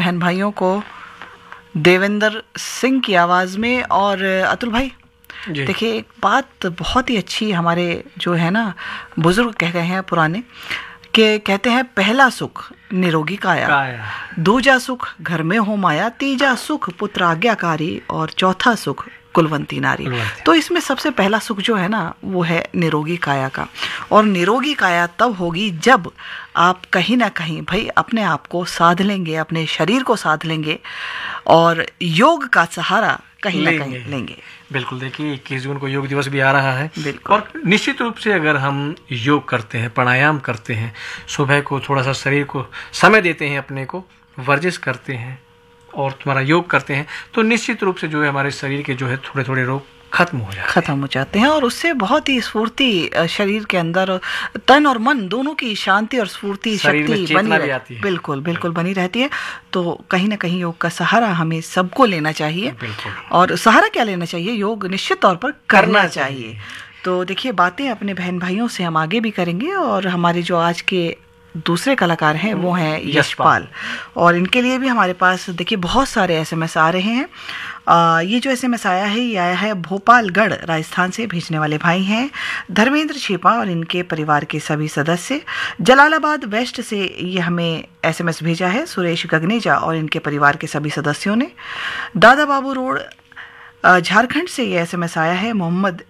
बहन भाइयों को देवेंद्र सिंह की आवाज़ में। और अतुल भाई देखिए, एक बात बहुत ही अच्छी हमारे जो है ना बुजुर्ग कह गए हैं पुराने, कि कहते हैं पहला सुख निरोगी काया, दूजा सुख घर में हो माया, तीजा सुख पुत्र आज्ञाकारी और चौथा सुख कुलवंती नारी। तो इसमें सबसे पहला सुख जो है ना वो है निरोगी काया का। और निरोगी काया तब होगी जब आप कहीं ना कहीं भाई अपने आप को साध लेंगे, अपने शरीर को साध लेंगे और योग का सहारा कहीं ना कहीं लेंगे। बिल्कुल, देखिए 21 जून को योग दिवस भी आ रहा है और निश्चित रूप से अगर हम योग करते हैं, प्राणायाम करते हैं, सुबह को थोड़ा सा शरीर को समय देते हैं, अपने को वर्जिश करते हैं और तुम्हारा योग करते हैं, तो निश्चित रूप से जो है हमारे शरीर के जो है थोड़े थोड़े रोग खत्म हो जाते हैं और उससे बहुत ही स्फूर्ति शरीर के अंदर, तन और मन दोनों की शांति और स्फूर्ति शक्ति बनी रहती है। बिल्कुल बनी रहती है। तो कहीं ना कहीं योग का सहारा हमें सबको लेना चाहिए। और सहारा क्या लेना चाहिए? योग निश्चित तौर पर करना चाहिए। तो देखिए, बातें अपने बहन भाइयों से हम आगे भी करेंगे और हमारे जो आज के दूसरे कलाकार हैं वो हैं यशपाल, और इनके लिए भी हमारे पास देखिए बहुत सारे SMS आ रहे हैं। ये जो SMS आया है ये आया है भोपालगढ़ राजस्थान से, भेजने वाले भाई हैं धर्मेंद्र छिपा और इनके परिवार के सभी सदस्य। जलालाबाद वेस्ट से ये हमें SMS भेजा है सुरेश गगनेजा और इनके परिवार के सभी सदस्यों ने। दादा बाबू रोड झारखंड से ये SMS आया है मोहम्मद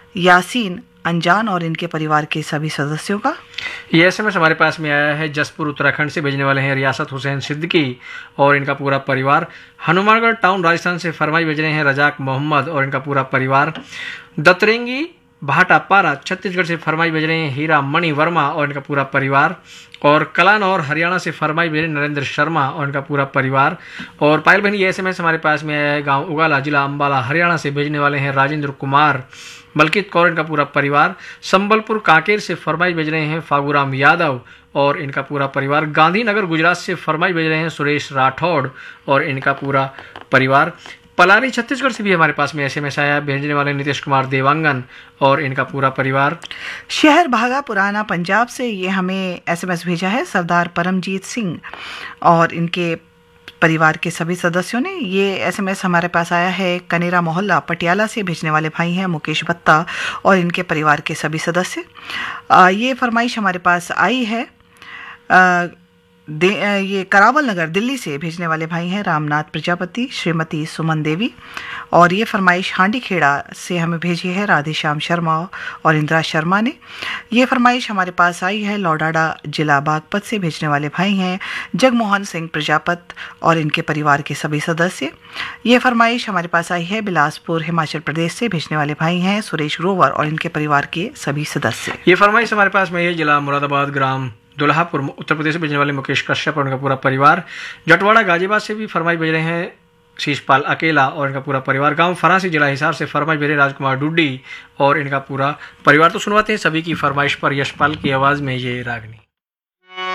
यासीन अनजान और इनके परिवार के सभी सदस्यों का। ये SMS हमारे पास में आया है जसपुर उत्तराखंड से, भेजने वाले हैं रियासत हुसैन सिद्दीकी और इनका पूरा परिवार। हनुमानगढ़ टाउन राजस्थान से फरमाई भेज रहे हैं रजाक मोहम्मद और इनका पूरा परिवार। दतरेंगी भाटापारा छत्तीसगढ़ से फरमाई भेज रहे हैं हीरा मणि वर्मा और इनका पूरा परिवार। और कलान और हरियाणा से फरमाई भेज रहे हैं नरेंद्र शर्मा और इनका पूरा परिवार। और पायल बहन ये SMS हमारे पास में आया है गाँव उगाला जिला अम्बाला हरियाणा से, भेजने वाले हैं राजेंद्र कुमार मलकित कौर इनका पूरा परिवार। संबलपुर कांकेर से फरमाई भेज रहे हैं फागूराम यादव और इनका पूरा परिवार। गांधीनगर गुजरात से फरमाई भेज रहे हैं सुरेश राठौड़ और इनका पूरा परिवार। पलारी छत्तीसगढ़ से भी हमारे पास में SMS आया, भेजने वाले नीतीश कुमार देवांगन और इनका पूरा परिवार। शहर भागा पुराना पंजाब से ये हमें SMS भेजा है सरदार परमजीत सिंह और इनके परिवार के सभी सदस्यों ने। ये SMS हमारे पास आया है कनेरा मोहल्ला पटियाला से, भेजने वाले भाई हैं मुकेश बत्ता और इनके परिवार के सभी सदस्य। ये फरमाइश हमारे पास आई है ये करावल नगर दिल्ली से, भेजने वाले भाई हैं रामनाथ प्रजापति श्रीमती सुमन देवी। और ये फरमाइश हांडी खेड़ा से हमें भेजी है राधेश्याम शर्मा और इंदिरा शर्मा ने। ये फरमाइश हमारे पास आई है लौडाडा जिला बागपत से, भेजने वाले भाई हैं जगमोहन सिंह प्रजापत और इनके परिवार के सभी सदस्य। ये फरमाइश हमारे पास आई है बिलासपुर हिमाचल प्रदेश से, भेजने वाले भाई हैं सुरेश ग्रोवर और इनके परिवार के सभी सदस्य। ये फरमाइश हमारे पास में ये जिला मुरादाबाद ग्राम दुल्हापुर उत्तर प्रदेश से, भेजने वाले मुकेश कश्यप और उनका पूरा परिवार। जटवाड़ा गाजियाबाद से भी फरमाइश भेज रहे हैं शीशपाल अकेला और इनका पूरा परिवार। गांव फरासी जिला हिसार से फरमाइश भेज रहे हैं राजकुमार डुड्डी और इनका पूरा परिवार। तो सुनवाते हैं सभी की फरमाइश पर यशपाल की आवाज़ में ये रागनी।